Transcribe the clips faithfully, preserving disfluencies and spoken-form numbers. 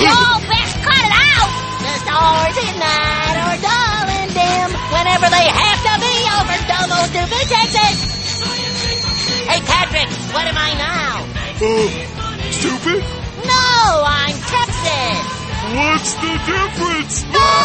Y'all best cut it out! The stars at night are dull and dim whenever they have to be over Domo Stupid, Texas! Hey, Patrick, what am I now? Uh, stupid? No, I'm Texas! What's the difference?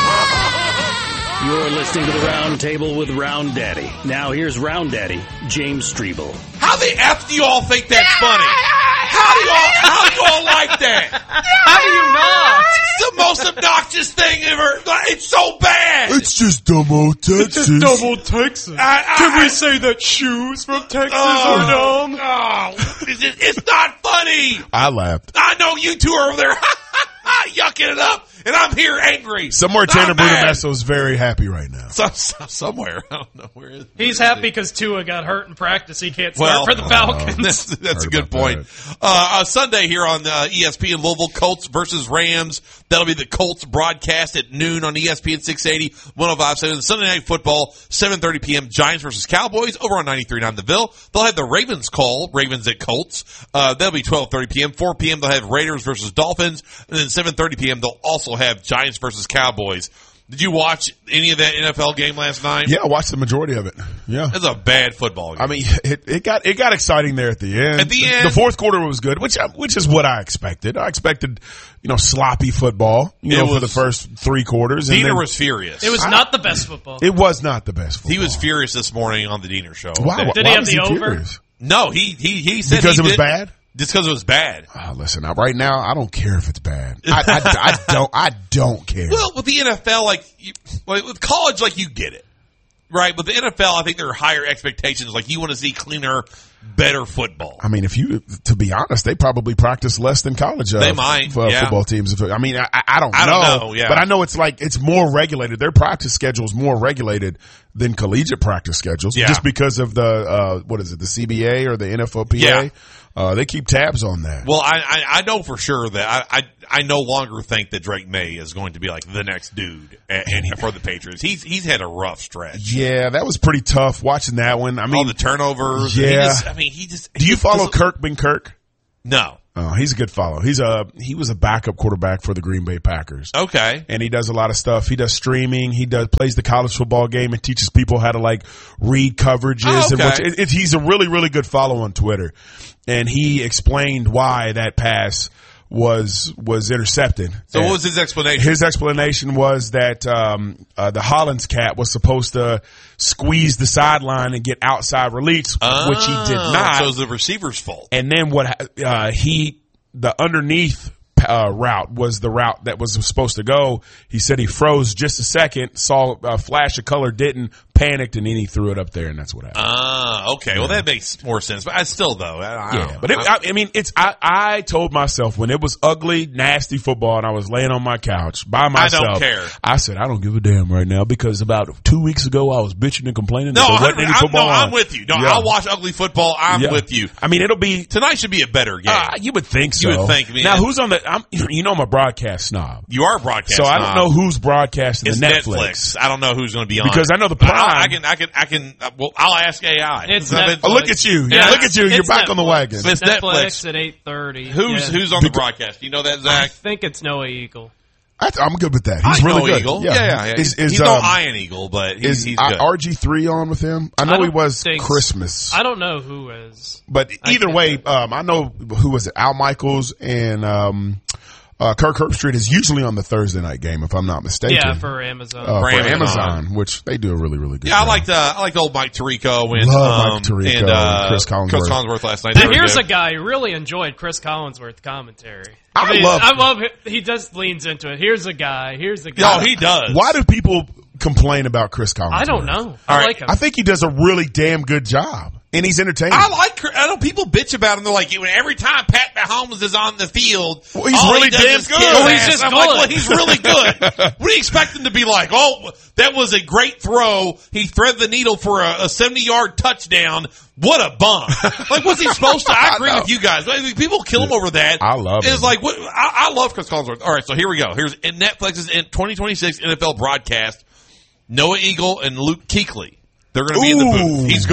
You're listening to the Round Table with Round Daddy. Now here's Round Daddy, James Strebel. How the F do you all think that's funny? How do you all, how do you all like that? How do you not? It's the most obnoxious thing ever. It's so bad. It's just Domo, Texas. It's double Texas. I, I, Can I, we say that shoes from Texas Oh. are dumb? Oh, it's, it's not funny. I laughed. I know you two are over there yucking it up, and I'm here angry. Somewhere Tanner I'm mad. Bruno is very happy right now. Some, some, somewhere. I don't know where. Is, He's where is happy he? because Tua got hurt in practice. He can't start Well, for the Falcons. That's, that's a Heard good about point. Uh, uh, Sunday here on uh, E S P N Louisville, Colts versus Rams. That'll be the Colts broadcast at noon on E S P N six eighty, one oh five point seven. Sunday Night Football, seven thirty p.m. Giants versus Cowboys over on ninety-three point nine The Ville. They'll have the Ravens call, Ravens at Colts. Uh, that'll be twelve thirty p.m. four p.m. they'll have Raiders versus Dolphins. And then seven thirty p.m. they'll also have Giants versus Cowboys. Did you watch any of that N F L game last night? Yeah, I watched the majority of it. Yeah. It's a bad football game. I mean, it, it got it got exciting there at the end. At the end. the fourth quarter was good, which which is what I expected. I expected, you know, sloppy football, you It know, was- for the first three quarters. and Diener then- was furious. It was not the best football. It was not the best football. He was furious this morning on the Diener show. Why, Did why he have was the over? furious? No, he he he said Because he it was did- bad? Just because it was bad. Oh, listen, now, right now, I don't care if it's bad. I, I, I don't. I don't care. Well, with the N F L, like you, like, with college, like you get it, right? With the N F L, I think there are higher expectations. Like you want to see cleaner, better football. I mean, if you, to be honest, they probably practice less than college. Uh, They might, uh, yeah. football teams. I mean, I, I don't know. I don't know, yeah. But I know it's like it's more regulated. Their practice schedule is more regulated than collegiate practice schedules, Yeah. just because of the uh, what is it, the C B A or the N F L P A? Yeah. Uh, they keep tabs on that. Well, I, I I know for sure that I, I I no longer think that Drake May is going to be like the next dude and, and for the Patriots. He's he's had a rough stretch. Yeah, that was pretty tough watching that one. I All mean, the turnovers. Yeah. He just, I mean, he just. do he you just follow doesn't- Kirk Ben Kirk? No. Oh, he's a good follow. He's a he was a backup quarterback for the Green Bay Packers. Okay. And he does a lot of stuff. He does streaming. He does plays the college football game and teaches people how to like read coverages. Oh, and okay. which, it, it, he's a really really good follow on Twitter. And he explained why that pass was was intercepted. So And what was his explanation? his explanation was that um, uh, the Hollins cat was supposed to squeeze the sideline and get outside release, Oh, which he did not. So it was the receiver's fault. And then what uh, he the underneath uh, route was the route that was supposed to go. He said he froze just a second, saw a flash of color, didn't, panicked, and then he threw it up there, and that's what happened. Ah, okay. Well, that makes more sense. But I still, though, I, I Yeah, don't but it, know. I, I mean, it's. I, I told myself when it was ugly, nasty football, and I was laying on my couch by myself. care. I said, I don't give a damn right now because about two weeks ago I was bitching and complaining No, that there I'm, wasn't any I'm, football no, on. I'm with you. No, Yeah. I'll watch ugly football. I'm Yeah. with you. I mean, it'll be. Tonight should be a better game. Uh, you would think so. You would think, man. Now, who's on the? I'm, you know, I'm a broadcast snob, you are broadcasting. so I don't know who's broadcasting It's the Netflix. Netflix. I don't know who's going to be on Because it. I know the But Prime- I, I can. I can. I can. Uh, well, I'll ask A I. It's I mean, Netflix. Oh, look at you! Yeah, look at you! You're it's back on the Netflix. wagon. It's Netflix. Netflix at eight thirty. Who's yeah. who's on the broadcast? Do you know that, I Zach? think it's Noah Eagle. I, I'm good with that. He's I really know good. Eagle. Yeah, yeah. yeah. Is, is, he's no um, Iron Eagle, but he's, is he's uh, good. R G three on with him? I know I he don't was think so. Christmas. I don't know who is. But I either can't way, remember. um, I know who was it? Al Michaels and um, uh, Kirk Herbstreit is usually on the Thursday night game, if I'm not mistaken. Yeah, for Amazon. uh, For for Amazon. Amazon, which they do a really, really good yeah, I job. liked. Uh, I liked old Mike Tirico and Love um, Mike Tirico and, uh, and Chris Collinsworth. Chris Collinsworth last night. Now, They were here's good. a guy who really enjoyed Chris Collinsworth commentary. I mean, love- I love it. He just leans into it. Here's a guy. Here's a No, guy. he does. Why do people complain about Chris Collinsworth? I don't know. I All right. like him. I think he does a really damn good job, and he's entertaining. I like. I know people bitch about him. They're like, every time Pat Mahomes is on the field, Well, he's all really he does damn is good. kick Well, he's ass. just I'm like, good. well, he's really good. What do you expect him to be like? Oh, that was a great throw. He threaded the needle for a, a seventy-yard touchdown. What a bum! Like, what's he supposed to? I agree I know. with you guys. I mean, people kill him over that. I love It's him. like what I, I love Chris Collinsworth. All right, so here we go. Here's in Netflix's in twenty twenty-six N F L broadcast. Noah Eagle and Luke Kuechly. They're going to be in the Ooh. booth. He's good.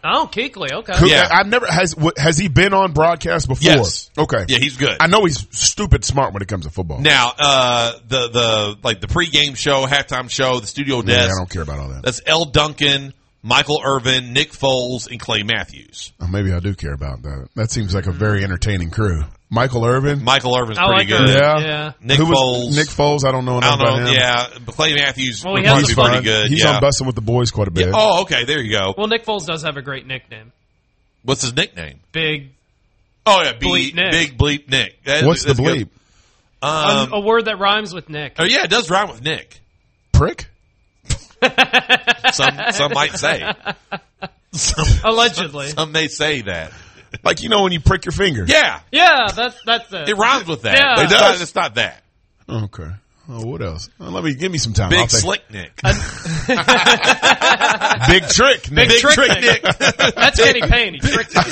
Oh, Kuechly, okay. Who- Yeah. I've never has wh- has he been on broadcast before? Yes. Okay. Yeah, he's good. I know he's stupid smart when it comes to football. Now, uh, the, the, like the pregame show, halftime show, the studio yeah, desk. I don't care about all that. That's L. Duncan, Michael Irvin, Nick Foles, and Clay Matthews. Oh, maybe I do care about that. That seems like a very entertaining crew. Michael Irvin. Michael Irvin's I pretty like good. that. Yeah. Yeah. Nick Who was- Foles. Nick Foles. I don't know I enough don't about know. him. Yeah, but Clay Matthews Well, he would has probably a be pretty fun. good. He's yeah. on Bussin' with the Boys quite a bit. Oh, okay. There you go. Well, Nick Foles does have a great nickname. What's his nickname? Big, Oh yeah, B, Bleep Nick. Big Bleep Nick. That- What's the that's good. bleep? Um, a, a word that rhymes with Nick. oh yeah, it does rhyme with Nick. Prick? Some some might say. Some, Allegedly. some may say that. Like, you know when you prick your finger? Yeah, Yeah, that's that's it. it rhymes with that. Yeah. It's It not- does? It's not that. Okay. Oh, what else? Uh, let me give me some time. I'll Big think. Slick Nick. Big trick. Nick. Big trick Nick. That's Kenny Payne. He tricked him.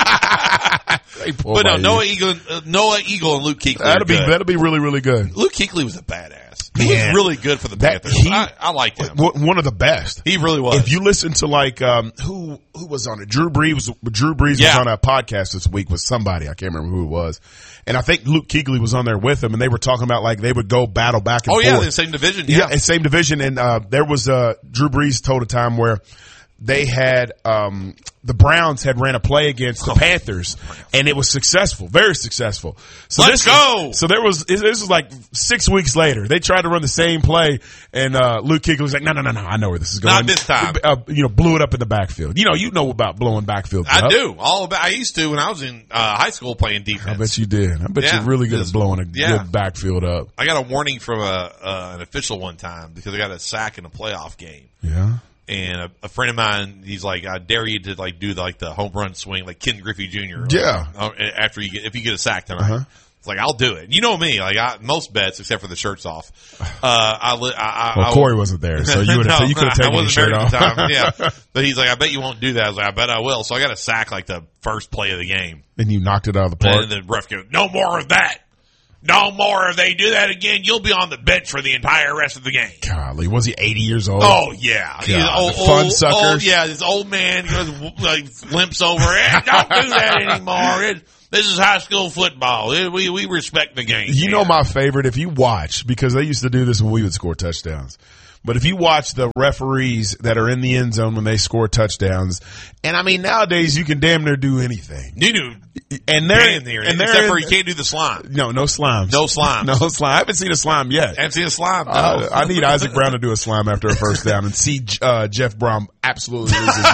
Hey, poor But no, buddy. Noah Eagle, uh, Noah Eagle, and Luke Kuechly. That'll are be good. that'll be really really good. Luke Kuechly was a badass. He Man. was really good for the That- Panthers. he- I, I liked him. W- One of the best. He really was. If you listen to like um who who was on it, Drew Brees. Drew Brees Yeah. was on a podcast this week with somebody. I can't remember who it was, and I think Luke Kuechly was on there with him, and they were talking about like they would go battle back and oh forth. yeah, they're in the same division. Yeah, Yeah, and same division. And uh, there was uh, Drew Brees told a time where they had um, the Browns had ran a play against the Panthers, and it was successful, very successful. So Let's this go! Was, so there was this was like six weeks later. They tried to run the same play, and uh, Luke Kuechly was like, "No, no, no, no! I know where this is going. Not this time." Uh, you know, blew it up in the backfield. You know, you know about blowing backfield. I up. do. All about. I used to when I was in uh, high school playing defense. I bet you did. I bet Yeah, you're really good just- at blowing a yeah. good backfield up. I got a warning from a uh, an official one time because I got a sack in a playoff game. Yeah. And a, a friend of mine, he's like, I dare you to like do like the home run swing, like Ken Griffey Junior Yeah. uh, after you get, if you get a sack tonight. Uh-huh. It's like, I'll do it. You know me, like I, most bets, except for the shirts off. Uh, I, li- I, I, Well, I Corey wasn't there, so you would have no, you could have I taken your wasn't shirt there off. at the time. Yeah. But he's like, I bet you won't do that. I was like, I bet I will. So I got a sack like the first play of the game. And you knocked it out of the park. And the ref goes, no more of that. No more. If they do that again, you'll be on the bench for the entire rest of the game. Golly, was he eighty years old? Oh yeah, He's God, old, the fun old, suckers. old- yeah, this old man goes like limps over. Hey, don't do that anymore. It, this is high school football. It, we we respect the game. You know man. my favorite, if you watch, because they used to do this when we would score touchdowns. But if you watch the referees that are in the end zone when they score touchdowns, and I mean nowadays you can damn near do anything. You do. And they're in there, and they're except in- for you can't do the slime. no no slimes, No slimes. no slime. I haven't seen a slime yet. Haven't seen a slime. No. Uh, I need Isaac Brown to do a slime after a first down and see uh, Jeff Brown absolutely lose his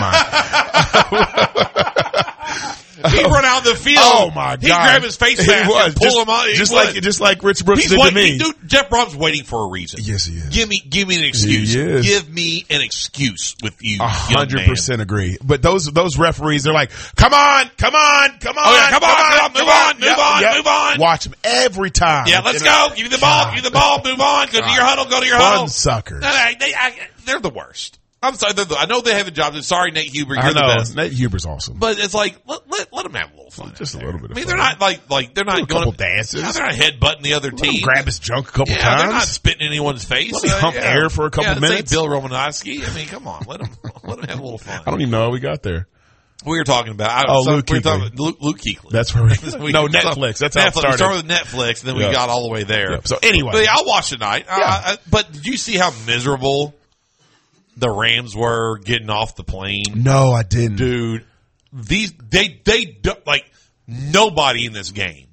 mind. He'd run out the field. Oh my god! He'd grab his face He mask was. and pull just, him out. He just would. like just like Rich Brooks He's did waiting. to me. Dude, Jeff Brom's waiting for a reason. Yes, he is. Give me, give me an excuse. He is. Give me an excuse with you. A young hundred man. percent agree. But those those referees, they're like, "Come on, come on, come on, Oh, yeah, come on, come on, move on, move Yep, on, yep. move on. Watch them every time. Yeah, let's And go. it- Give me the ball. Give me the ball. Move on. Go to your huddle. Go to your Fun huddle. suckers. No, no, they, I, they're the worst. I'm sorry. They're the, I know they have a job. Sorry, Nate Huber. You're I the know. best. Nate Huber's awesome. But it's like let, let, let them have a little fun. Just a out there. little bit of I mean, fun. they're not like like they're Do a not going couple dances. Yeah, they're not headbutting the other Let him team. grab his junk a couple yeah, times. they're not spitting in anyone's face. Let me hump air for a couple yeah, this ain't minutes. Bill Romanowski. I mean, come on. Let them let them have a little fun. I don't even know how we got there. We were talking about. I, Oh, so Luke we were talking Kuechly. about Luke, Luke Kuechly. That's where we. We- no, so- Netflix. That's how Netflix. it started. We started with Netflix, and then we Yeah. got all the way there. Yeah. So anyway, But yeah, I'll watch tonight. Uh, Yeah. I, but did you see how miserable the Rams were getting off the plane? no, I didn't. Dude, these they they do- like nobody in this game,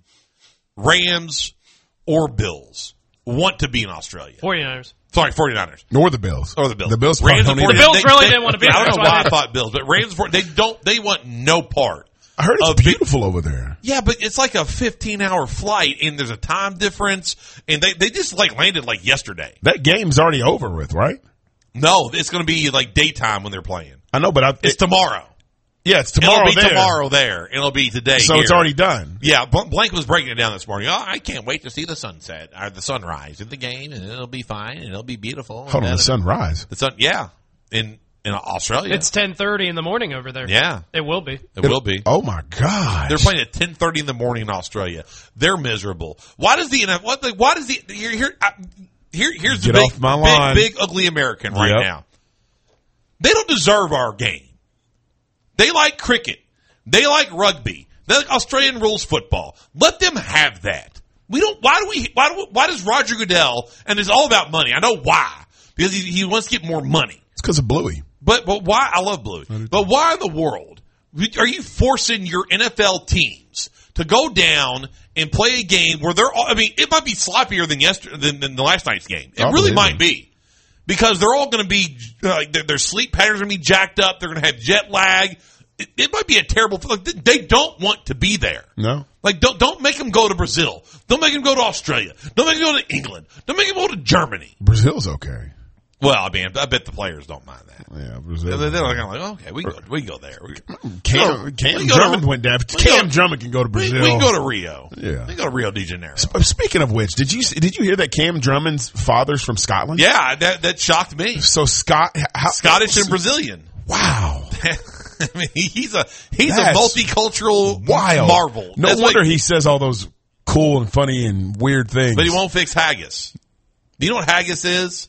Rams or Bills, want to be in Australia. 49ers. Sorry, 49ers. Nor the Bills. Or the Bills. The Bills. Rams probably and don't even- 49ers, The Bills really didn't want to be I there, don't know that's why why I they- thought Bills, but Rams, they don't, they want no part. I heard it's of big- beautiful over there. Yeah, but it's like a fifteen hour flight and there's a time difference and they, they just like landed like yesterday. That game's already over with, right? No, it's going to be like daytime when they're playing. I know, but I, It's it- tomorrow. yeah, it's tomorrow. It'll be there. tomorrow there. It'll be today. So here. it's already done. Yeah, Bl- Blank was breaking it down this morning. Oh, I can't wait to see the sunset or the sunrise in the game, and it'll be fine and it'll be beautiful. Hold on, And the sunrise. the sun, yeah, in in Australia, It's ten thirty in the morning over there. yeah, It will be. it will be. Oh my god! They're playing at ten thirty in the morning in Australia. They're miserable. Why does the what? The, why does the here here I, here here's the Get big, off my big line. big ugly American right Yep. now. They don't deserve our game. They like cricket. They like rugby. They like Australian rules football. Let them have that. We don't. Why do we? Why do? Why does Roger Goodell? And it's all about money. I know why. Because he, he wants to get more money. It's because of Bluey. But but why? I love Bluey. But why in the world are you forcing your N F L teams to go down and play a game where they're all, I mean, it might be sloppier than yesterday, than, than the last night's game. It I really believe might it. be. Because they're all going to be, uh, their, their sleep patterns are going to be jacked up. They're going to have jet lag. It, it might be a terrible, like, they don't want to be there. No. Like, don't, don't make them go to Brazil. Don't make them go to Australia. Don't make them go to England. Don't make them go to Germany. Brazil's okay. Well, I mean, I bet the players don't mind that. Yeah, Brazil. They're, they're kind of like, okay, we can go, we can go there. We can, Cam, we Cam can go to- Drummond went down. we Cam go- Drummond can go to we, Brazil. we can go to Rio. Yeah. We can go to Rio de Janeiro. Sp- Speaking of which, did you did you hear that Cam Drummond's father's from Scotland? Yeah, that that shocked me. So Scott, how, Scottish and Brazilian. Wow, I mean, he's a he's That's a multicultural wild marvel. No That's wonder what- he says all those cool and funny and weird things. But he won't fix haggis. Do you know what haggis is?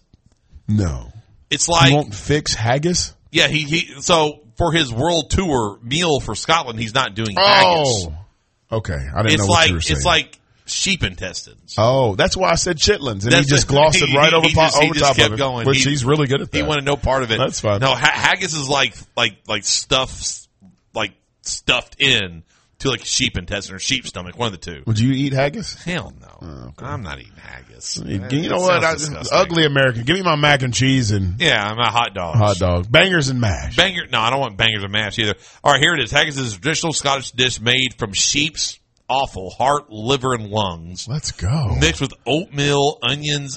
No, It's like he won't fix haggis. yeah, he he. So for his world tour meal for Scotland, he's not doing haggis. Oh, okay. I didn't It's know what like you were saying. it's like sheep intestines. Oh, that's why I said chitlins, and That's he just the- glossed it he- right he- over, he po- just- he over just top kept of it. going. Which He- he's really good at that. He wanted no part of it. That's fine. No, ha- haggis is like like like stuff like stuffed in to like sheep intestine or sheep stomach, one of the two. Would you eat haggis? Hell no, I'm not eating haggis. You That- know that what? I, sounds disgusting. ugly American. Give me my mac and cheese and Yeah, I'm a hot dog. hot dog, bangers and mash. Banger. No, I don't want bangers and mash either. All right, here it is. Haggis is a traditional Scottish dish made from sheep's offal, heart, liver, and lungs, Let's go. mixed with oatmeal, onions,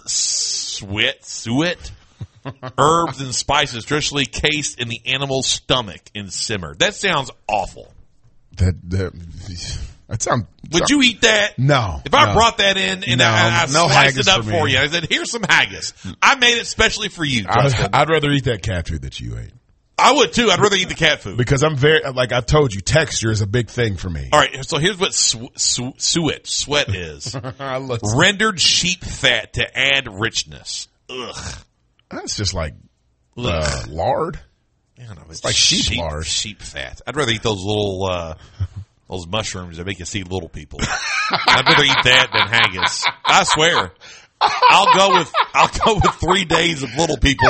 suet, suet, herbs, and spices, traditionally cased in the animal's stomach and simmered. That sounds awful. That that that sounds. Would you eat that? No. If I no. brought that in and No, I, I no sliced haggis it up for for, me. you, I said, "Here's some haggis. I made it specially for you, I, Justin." I'd rather eat that cat food that you ate I would too. I'd rather eat the cat food. because I'm very like I told you, texture is a big thing for me. All right, so here's what su- su- suet sweat is: rendered sheep fat to add richness. Ugh. That's just like Ugh. uh, lard. I don't know, it's like sheep lard. Sheep fat. I'd rather eat those little uh, those mushrooms that make you see little people. I'd rather eat that than haggis. I swear. I'll go with I'll go with three days of little people.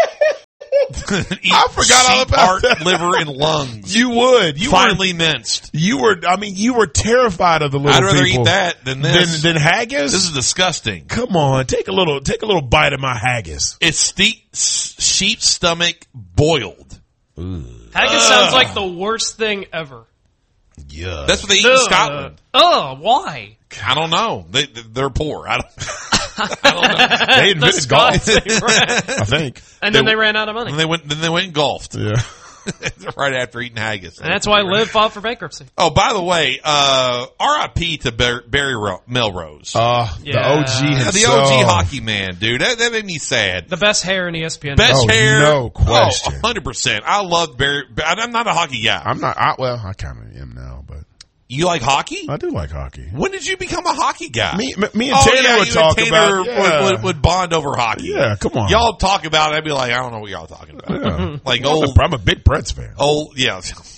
Eat I forgot all sheep about heart, that. liver, and lungs. You would. You finely were, minced. You were. I mean, you were terrified of the little I'd rather people eat that than this. than, than haggis. This is disgusting. Come on, take a little. Take a little bite of my haggis. It's ste- s- sheep stomach boiled. Haggis sounds like the worst thing ever. Yeah, That's what they eat in Ugh. Scotland. Oh, why? I don't know. They they're poor. I don't. I don't know. they invented golf. Scots, they ran- I think. and then They- they ran out of money. Then they went. Then they went and golfed Yeah. right after eating haggis. And that's why Liv filed for bankruptcy. Oh, by the way, uh, R I P to Bar- Barry Ro- Melrose. Uh, Yeah. the O G Yeah, himself. the O G hockey man, dude. That, that made me sad. The best hair in E S P N. Best Oh, hair. no question. Oh, one hundred percent. I love Barry. I'm not a hockey guy. I'm not. I, well, I kind of am now, but You like hockey? I do like hockey. When did you become a hockey guy? Me, me, me and oh, Tanner yeah, would you talk and Tanner about. Yeah. would, would, would bond over hockey. Yeah, come on. Y'all talk about it. I'd be like, I don't know what y'all are talking about. Yeah. Like I'm, old, a, I'm a big Preds fan. old, yeah.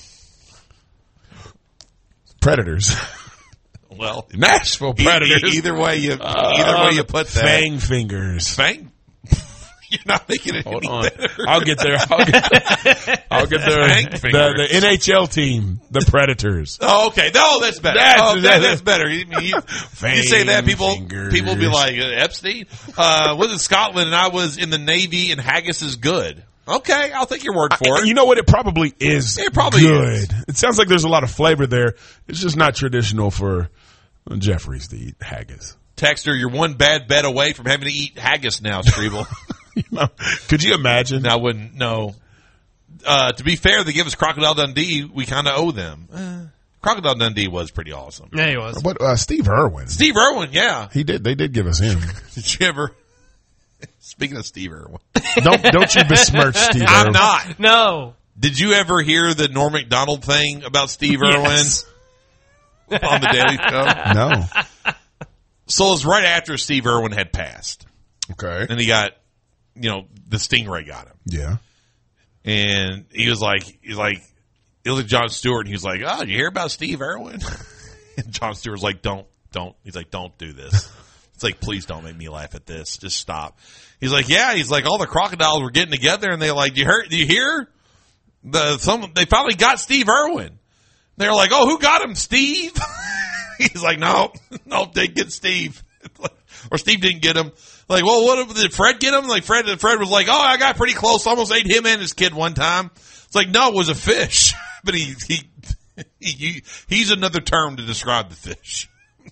Predators. Well, Nashville e- Predators. e- either way you, either way you put that. Fang fingers. Fang. You're not making it Hold any on. better. I'll get there. I'll get there. I'll get there. Fang The, fingers. the N H L team, the Predators. Oh, okay. No, that's better. That's- oh, that, that- that's better. You, you, you say that, people fingers. people be like, uh, Epstein? Uh, was in Scotland, and I was in the Navy, and haggis is good. Okay, I'll take your word for it. You know what? It probably is. It probably good. is. It sounds like there's a lot of flavor there. It's just not traditional for Jeffries to eat haggis. Texter, you're one bad bet away from having to eat haggis now, Strebel. You know, could you imagine? I wouldn't know. Uh, to be fair, they give us Crocodile Dundee. We kind of owe them. Uh, Crocodile Dundee was pretty awesome. Yeah, he was. What? Uh, Steve Irwin. Steve Irwin, yeah. He did. They did give us him. Did you ever? Speaking of Steve Irwin, don't don't you besmirch Steve I'm Irwin. not. No. Did you ever hear the Norm Macdonald thing about Steve Yes. Irwin on the Daily Show? No. So it was right after Steve Irwin had passed, Okay. and he got, you know, the Stingray got him, Yeah. and he was like, he's like, it was like Jon Stewart, and he was like, "Oh, did you hear about Steve Irwin?" And Jon Stewart was like, "Don't, don't." He's like, "Don't do this." It's like, please don't make me laugh at this. Just stop. He's like, "Yeah." He's like, all the crocodiles were getting together, and they're like, "You heard? Do you hear? The some they finally got Steve Irwin." They're like, "Oh, who got him, Steve?" He's like, "No, no, they get Steve." Or Steve didn't get him. Like, well, what did Fred get him? Like, Fred, Fred was like, "Oh, I got pretty close. Almost ate him and his kid one time." It's like, no, it was a fish, but he he, he he's another term to describe the fish.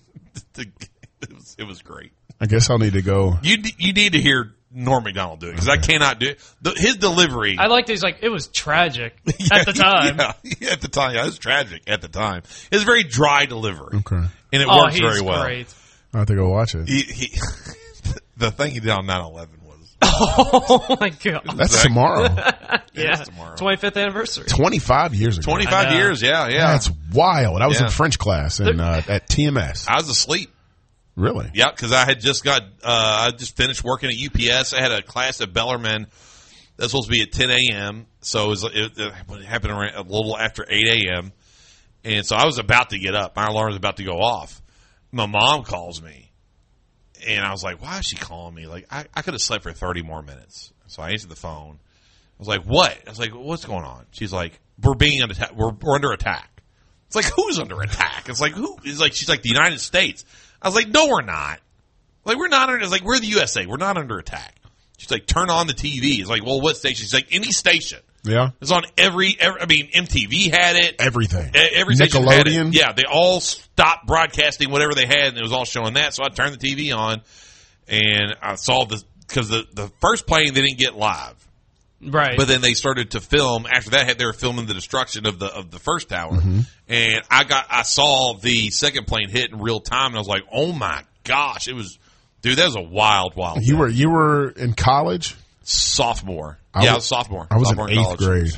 it, was, it was great. I guess I'll need to go. You you need to hear Norm Macdonald do it because I cannot do it. The, his delivery. I liked. He's like, it was tragic yeah, at the time. Yeah, yeah, at the time, yeah, it was tragic at the time. It was a very dry delivery, Okay. and it Oh, works he's very well. great. I have to go watch it. He, he, the thing he did on nine eleven was Oh my god! That's tomorrow. Yeah, tomorrow. twenty-fifth anniversary. twenty-five years ago. twenty-five I know. years. Yeah, yeah. That's wild. I was Yeah. in French class and uh, at T M S. I was asleep. Really? Yeah, because I had just got, uh, I just finished working at U P S. I had a class at Bellarmine that's supposed to be at ten a.m. So it, was, it, it happened around a little after eight a.m. And so I was about to get up. My alarm was about to go off. My mom calls me. And I was like, why is she calling me? Like, I, I could have slept for thirty more minutes. So I answered the phone. I was like, what? I was like, what's going on? She's like, we're being under attack. We're, we're under attack. It's like, who's under attack? It's like, who? It's like, she's like, the United States. I was like, no, we're not. Like, we're not under, it's like, we're the U S A. We're not under attack. She's like, turn on the T V. It's like, well, what station? She's like, any station. Yeah. It's on every, every I mean, M T V had it. Everything. E- Every station had it. Nickelodeon. Yeah, they all stopped broadcasting whatever they had, and it was all showing that. So I turned the T V on, and I saw the, because the, the first plane they didn't get live. Right. But then they started to film. After that, they were filming the destruction of the of the first tower, Mm-hmm. and I got I saw the second plane hit in real time, and I was like, "Oh my gosh!" It was, dude, that was a wild, wild. You day. were you were in college? sophomore. I yeah, I was- was sophomore. I was sophomore in eighth college. grade.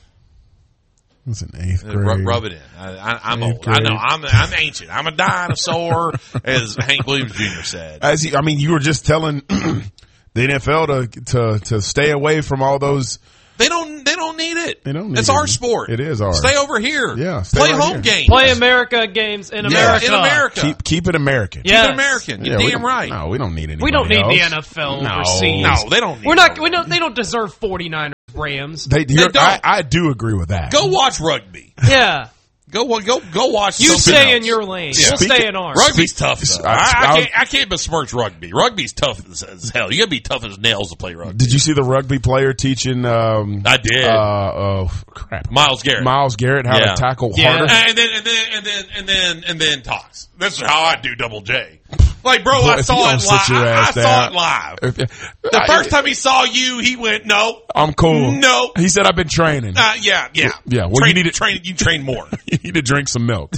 I was in eighth Uh, grade. Rub, rub it in. I, I, I'm Eighth old. I know. grade. I'm I'm ancient. I'm a dinosaur, as Hank Williams Junior said. As you, I mean, you were just telling the N F L to to to stay away from all those. They don't. They don't need it. They don't need it's it. our sport. It is ours. Stay over here. Yeah, stay Play right home here. games. Play America games in Yeah, America. in America. Keep keep it American. Yeah. Keep it American. You're Yeah, we damn don't- right. No, we don't need anybody We don't need else. the N F L No. overseas. No, they don't. Need We're not. it. We don't. They don't deserve forty-niners Rams. They, you're- don't. I, I do agree with that. Go watch rugby. Yeah. Go go go watch. You something stay else. in your lane. Yeah. We'll Speak stay it- in ours. Rugby's tough. Though. I- I, I I'll- can't. I can't besmirch rugby. Rugby's tough as, as hell. You gotta be tough as nails to play rugby. Did you see the rugby player teaching? Um, I did. Uh, oh crap! Miles Garrett. Miles Garrett how Yeah. to tackle Yeah. harder. And then and then and then and then and then talks. That's how I do Double J. Like, bro, Boy, I if you saw don't it sit live. your I, I ass saw down. it live. If- The I- first time he saw you, he went, "No, I'm cool. No. He said I've been training. uh, yeah, yeah, Yeah, well, Train, you need to- train. You train more. You need to drink some milk.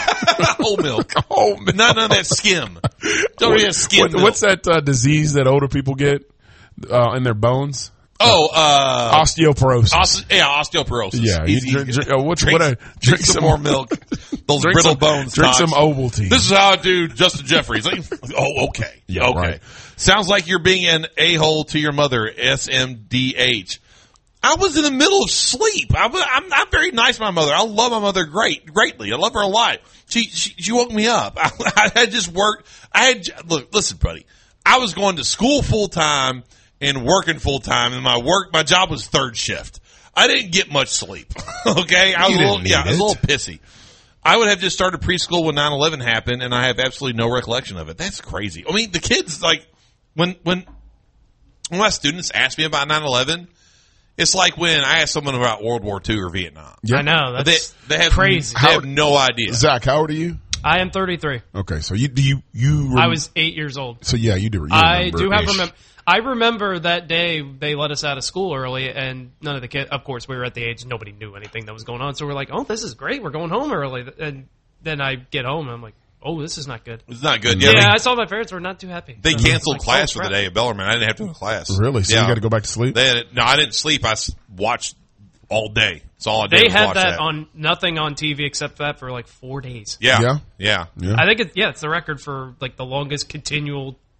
Whole milk. Oh, man. None of that skim. Don't What- eat skim. what- milk. what's that uh, disease that older people get uh, in their bones? Oh, uh, Osteoporosis. Os- yeah, osteoporosis. Yeah, you Easy. drink- drink- uh, what- drink, what a- drink drink some some- more milk. Those drink brittle some, bones. Drink Tosh. some Ovaltine. This is how I do Justin Jeffries. Like, oh, okay. Yeah, okay. right. Sounds like you're being an a-hole to your mother, S M D H. I was in the middle of sleep. I was, I'm, I'm very nice to my mother. I love my mother great, greatly. I love her a lot. She, she, she woke me up. I, I had just worked. I had, look, listen, buddy. I was going to school full time and working full time, and my work, my job was third shift. I didn't get much sleep. Okay. I was You a little, didn't yeah, need I was a it. little pissy. I would have just started preschool when nine eleven happened, and I have absolutely no recollection of it. That's crazy. I mean, the kids, like, when, when, when my students ask me about nine eleven, it's like when I ask someone about World War Two or Vietnam. Yeah. I know. They, That's they have, crazy. They have no idea. Zach, how old are you? I am thirty-three. Okay, so you do you you. Rem- I was eight years old. So yeah, you do. You I do have remember-ish. remember. I remember that day they let us out of school early, and none of the kids. Of course, we were at the age nobody knew anything that was going on. So we're like, "Oh, this is great. We're going home early." And then I get home, and I'm like, "Oh, this is not good." It's not good. Yeah, Yeah, I saw my parents were not too happy. they, they So, canceled like, class oh, for the crap. day at Bellarmine. I didn't have to go to class. Really? So Yeah. you got to go back to sleep. They had, no, I didn't sleep. I s- watched all day. That's all I did. They was had watch that, that on nothing on T V except that for like four days. Yeah, Yeah. yeah. Yeah. I think it, yeah, it's the record for like the longest continual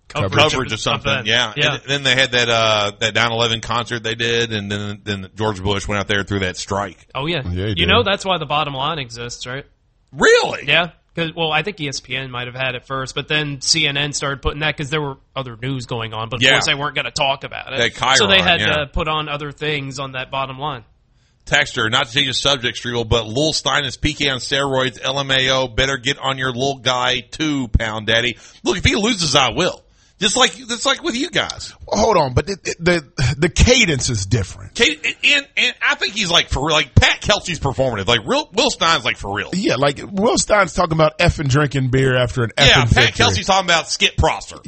coverage, coverage or something. event. Yeah. yeah. And then they had that uh that nine eleven concert they did, and then then George Bush went out there through that strike. Oh yeah, Yeah, he you did. know that's why the bottom line exists, right? Really? Yeah. Cause, well, I think E S P N might have had it first, but then C N N started putting that because there were other news going on. But of Yeah. course, they weren't going to talk about it, That Chiron, so they had yeah. to put on other things on that bottom line. Texter, not to change the subject, Striegel, but Lil Stein is P K on steroids. L M A O, better get on your little guy too, Pound Daddy. Look, if he loses, I will. Just like just like with you guys. Hold on, but the the, the cadence is different. Kate, and, and I think he's like for real. Like Pat Kelsey's performative. Like real, Will Stein's like for real. Yeah, like Will Stein's talking about effing drinking beer after an effing Yeah, Pat victory. Kelsey's talking about Skip Prosser.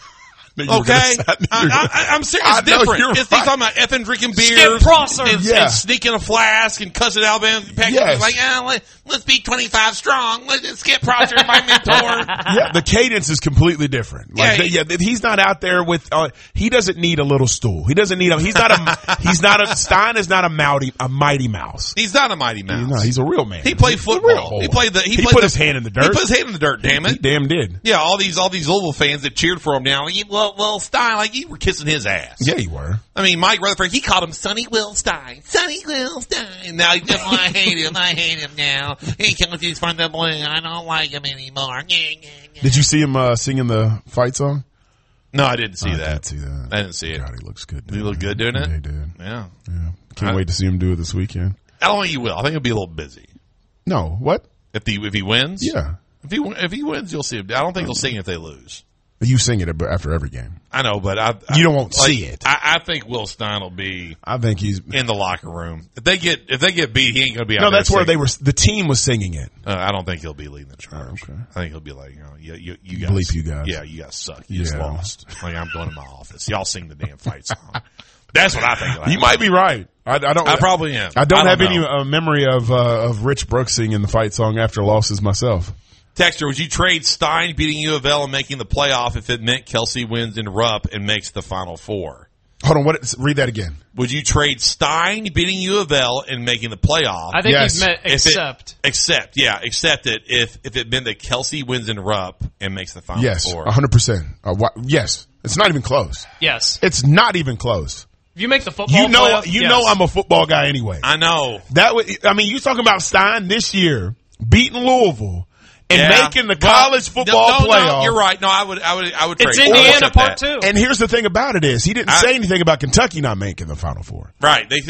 You were Okay, gonna say- I knew I, you were gonna- I, I'm serious. I It's know different. you're It's, right. He's talking about effing drinking beers, Skip Prosser. and, Yeah. and sneaking a flask and cussing Alabama. Pat Yes. Kelsey's like, ah, let, let's be twenty-five strong. Let's Skip Prosser, my mentor. Yeah, the cadence is completely different. Like, Yeah, the- yeah, th- he's not out there with. Uh, he doesn't need a little stool. He doesn't need a. He's not a. he's not a. Stein is not a mighty a mighty mouse. He's not a mighty mouse. No, he's a real man. He played He's a real football. boy. He played the. He, He played put the, his hand in the dirt. He put his hand in the dirt. Damn He it. damn did. Yeah, all these all these Louisville fans that cheered for him now. Like, well, well, Stein, like you were kissing his ass. Yeah, you were. I mean, Mike Rutherford, he called him Sonny Will Stein. Sonny Will Stein. Now, he just, well, I hate him. I hate him now. He comes he's from the blue. I don't like him anymore. Did you see him uh, singing the fight song? No, I didn't see I that. did see that. I didn't see it. God, he looks good. Did he doing look good doing it? Yeah, he did. Yeah. Yeah. Can't I- wait to see him do it this weekend. I don't think he will. I think he'll be a little busy. No, what? If he, if he wins? Yeah. If he, if he wins, you'll see him. I don't think he'll sing if they lose. You sing it after every game. I know, but I. I You don't want to like, see it. I, I think Will Stein will be I think he's. in the locker room. If they get, if they get beat, he ain't going to be out No, there that's where they singing. were. The team was singing it. Uh, I don't think he'll be leading the charge. okay. I think he'll be like, you know, you, you, you guys. Bleep you guys. Yeah, you guys suck. You just Yeah. lost. Like, I'm going to my office. Y'all sing the damn fight song. That's what I think. You might be right. I, I don't. I probably am. I don't, I have don't any know. uh, memory of uh, of Rich Brooks singing the fight song after losses myself. Texter, would you trade Stein beating U of L and making the playoff if it meant Kelsey wins in Rupp and makes the Final Four? Hold on. What? Read that again. Would you trade Stein beating U of L and making the playoff? I think Yes. he's meant if it- accept. Accept, yeah, accept it if if it meant that Kelsey wins in Rupp and makes the Final Yes, Four. a hundred percent. Uh, wha- Yes, it's not even close. Yes. It's not even close. If you make the football You know, playoff, you yes. know, I'm a football guy anyway. I know. That would. I mean, you talking about Stein this year beating Louisville and Yeah. making the Well, college football no, no, playoff. No, you're right. No, I would, I would, I would It's trade. I would Indiana accept part that. two. And here's the thing about it is he didn't I- say anything about Kentucky not making the Final Four. Right. They